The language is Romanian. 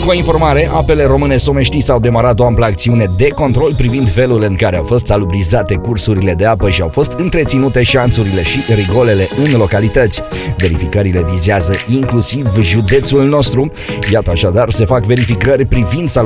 Încă o informare, apele române Somești s-au demarat o amplă acțiune de control privind felul în care au fost salubrizate cursurile de apă și au fost întreținute șanțurile și rigolele în localități. Verificările vizează inclusiv județul nostru. Iată, așadar, se fac verificări privind